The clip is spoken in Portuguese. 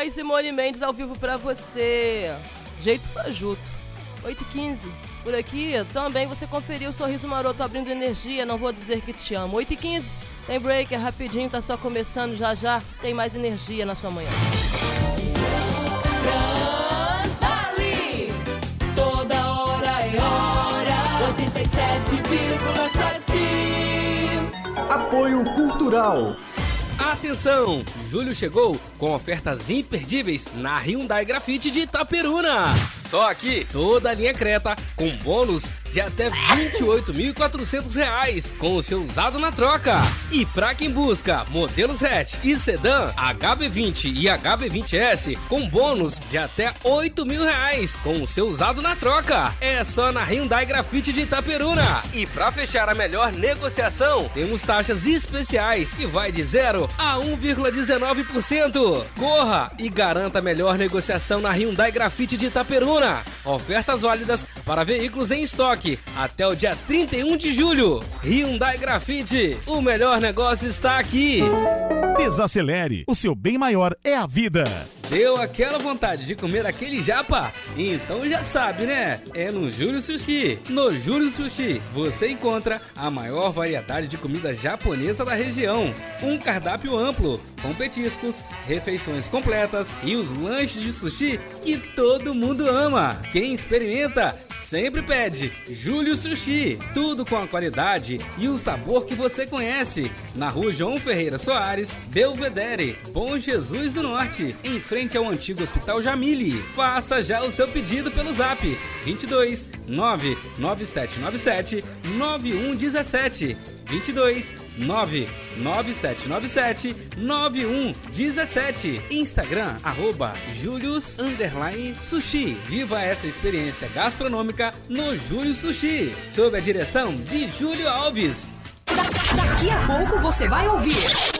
e Simone Mendes ao vivo pra você. Jeito fajuto. 8h15. Por aqui também você conferiu o Sorriso Maroto abrindo energia. Não vou dizer que te amo. 8h15. Tem break, é rapidinho, tá só começando. Já já tem mais energia na sua manhã. Transvale. Toda hora é hora. 87,7. Apoio Cultural. Atenção! Julho chegou com ofertas imperdíveis na Hyundai Grafite de Itaperuna. Só aqui, toda a linha Creta com bônus de até R$28.400 com o seu usado na troca. E pra quem busca modelos hatch e sedã HB20 e HB20S com bônus de até R$8.000 com o seu usado na troca. É só na Hyundai Grafite de Itaperuna. E pra fechar a melhor negociação, temos taxas especiais que vai de 0 a 1,19%. Corra e garanta a melhor negociação na Hyundai Grafite de Itaperuna. Ofertas válidas para veículos em estoque até o dia 31 de julho. Hyundai Grafite, o melhor negócio está aqui. Desacelere, o seu bem maior é a vida. Deu aquela vontade de comer aquele japa? Então já sabe, né? É no Júlio Sushi. No Júlio Sushi você encontra a maior variedade de comida japonesa da região. Um cardápio amplo, com petiscos, refeições completas e os lanches de sushi que todo mundo ama. Quem experimenta sempre pede Júlio Sushi. Tudo com a qualidade e o sabor que você conhece. Na Rua João Ferreira Soares, Belvedere, Bom Jesus do Norte, em frente ao antigo Hospital Jamile. Faça já o seu pedido pelo zap 22 99797 9117 22 99797 9117. Instagram @Julius_Sushi. Viva essa experiência gastronômica no Júlio Sushi, sob a direção de Júlio Alves. Daqui a pouco você vai ouvir